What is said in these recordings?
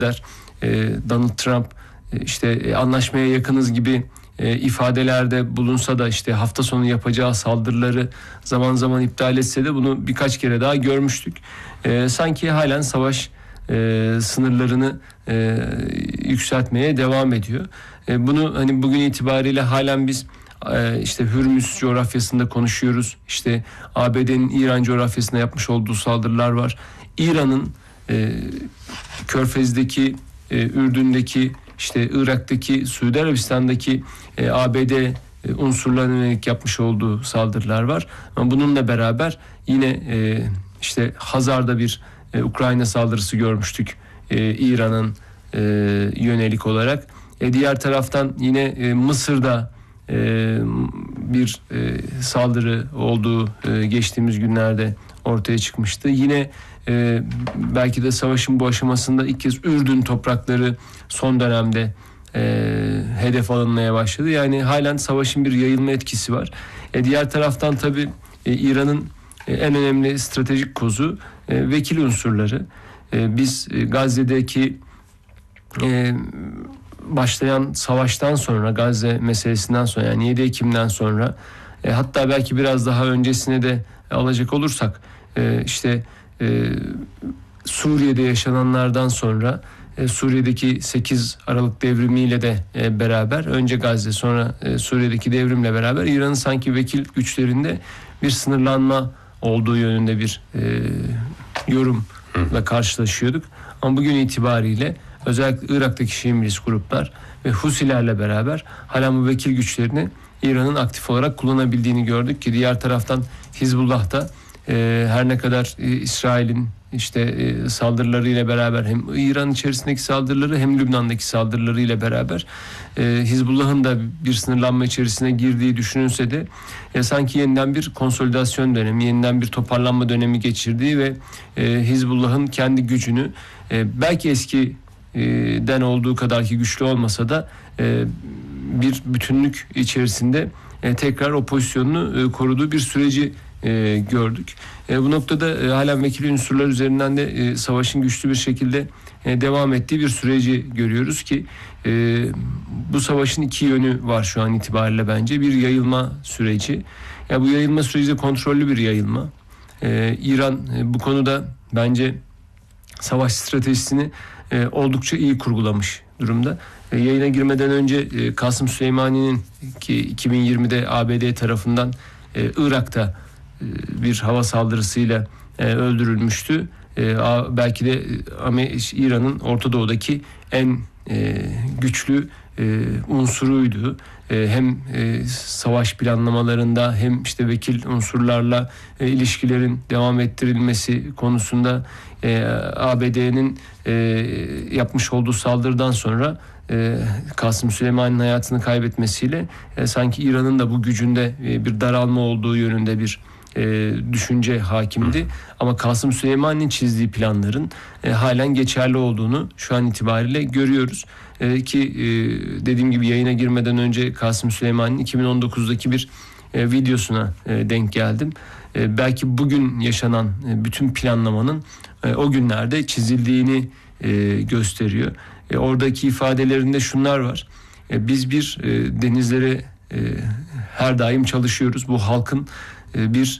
Donald Trump işte anlaşmaya yakınız gibi ifadelerde bulunsa da işte hafta sonu yapacağı saldırıları zaman zaman iptal etse de bunu birkaç kere daha görmüştük. Sanki halen savaş sınırlarını yükseltmeye devam ediyor. Bunu hani bugün itibariyle halen biz işte Hürmüz coğrafyasında konuşuyoruz. İşte ABD'nin İran coğrafyasında yapmış olduğu saldırılar var. İran'ın Körfez'deki, Ürdün'deki, işte Irak'taki, Suudi Arabistan'daki ABD unsurlarına yönelik yapmış olduğu saldırılar var. Ama bununla beraber yine işte Hazar'da bir Ukrayna saldırısı görmüştük İran'ın yönelik olarak. Diğer taraftan yine Mısır'da bir saldırı olduğu geçtiğimiz günlerde ortaya çıkmıştı. Yine belki de savaşın bu aşamasında ilk kez Ürdün toprakları son dönemde hedef alınmaya başladı. Yani halen savaşın bir yayılma etkisi var. Diğer taraftan tabii İran'ın en önemli stratejik kozu vekil unsurları. Biz Gazze'deki başlayan savaştan sonra, Gazze meselesinden sonra, yani 7 Ekim'den sonra, hatta belki biraz daha öncesine de alacak olursak işte Suriye'de yaşananlardan sonra Suriye'deki 8 Aralık devrimiyle de beraber, önce Gazze sonra Suriye'deki devrimle beraber İran'ın sanki vekil güçlerinde bir sınırlanma olduğu yönünde bir yorumla karşılaşıyorduk. Ama bugün itibariyle özellikle Irak'taki Şii milis gruplar ve Husilerle beraber hala bu vekil güçlerini İran'ın aktif olarak kullanabildiğini gördük ki diğer taraftan Hizbullah da her ne kadar İsrail'in işte saldırılarıyla beraber hem İran içerisindeki saldırıları hem Lübnan'daki saldırılarıyla beraber Hizbullah'ın da bir sınırlanma içerisine girdiği düşünülse de sanki yeniden bir konsolidasyon dönemi, yeniden bir toparlanma dönemi geçirdiği ve Hizbullah'ın kendi gücünü belki eskiden olduğu kadar ki güçlü olmasa da bir bütünlük içerisinde tekrar o pozisyonunu koruduğu bir süreci gördük. Bu noktada halen vekil unsurlar üzerinden de savaşın güçlü bir şekilde devam ettiği bir süreci görüyoruz ki bu savaşın iki yönü var şu an itibariyle bence. Bir yayılma süreci. Bu yayılma süreci de kontrollü bir yayılma. İran bu konuda bence savaş stratejisini oldukça iyi kurgulamış durumda. Yayına girmeden önce Kasım Süleymanî'nin ki 2020'de ABD tarafından Irak'ta bir hava saldırısıyla öldürülmüştü. Belki de İran'ın Orta Doğu'daki en güçlü unsuruydu. Hem savaş planlamalarında hem işte vekil unsurlarla ilişkilerin devam ettirilmesi konusunda ABD'nin yapmış olduğu saldırıdan sonra Kasım Süleymanî'nin hayatını kaybetmesiyle sanki İran'ın da bu gücünde bir daralma olduğu yönünde bir düşünce hakimdi. Ama Kasım Süleymanî'nin çizdiği planların halen geçerli olduğunu şu an itibariyle görüyoruz. Ki dediğim gibi yayına girmeden önce Kasım Süleymanî'nin 2019'daki bir videosuna denk geldim. Belki bugün yaşanan bütün planlamanın o günlerde çizildiğini gösteriyor. Oradaki ifadelerinde şunlar var. Biz bir denizlere her daim çalışıyoruz. Bu halkın bir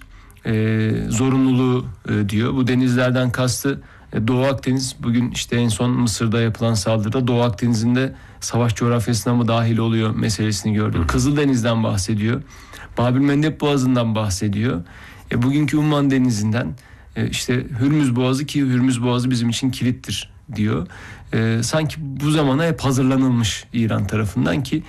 zorunluluğu diyor. Bu denizlerden kastı Doğu Akdeniz. Bugün işte en son Mısır'da yapılan saldırıda Doğu Akdeniz'in de savaş coğrafyasına mı dahil oluyor meselesini gördük. Kızıldeniz'den bahsediyor. Babülmendeb Boğazı'ndan bahsediyor. Bugünkü Umman Denizi'nden işte Hürmüz Boğazı ki Hürmüz Boğazı bizim için kilittir diyor. Sanki bu zamana hep hazırlanılmış İran tarafından ki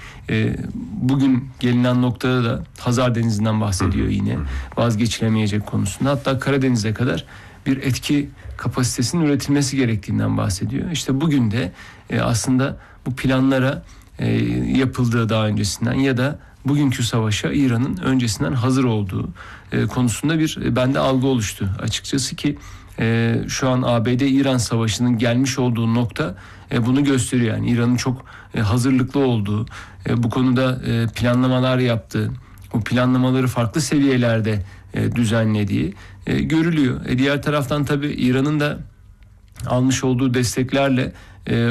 bugün gelinen noktada da Hazar Denizi'nden bahsediyor yine vazgeçilemeyecek konusunda. Hatta Karadeniz'e kadar bir etki kapasitesinin üretilmesi gerektiğinden bahsediyor. İşte bugün de aslında bu planlara yapıldığı daha öncesinden ya da bugünkü savaşa İran'ın öncesinden hazır olduğu konusunda bir bende algı oluştu açıkçası ki şu an ABD-İran savaşının gelmiş olduğu nokta bunu gösteriyor. Yani İran'ın çok hazırlıklı olduğu, bu konuda planlamalar yaptığı, bu planlamaları farklı seviyelerde düzenlediği görülüyor. Diğer taraftan tabii İran'ın da almış olduğu desteklerle e,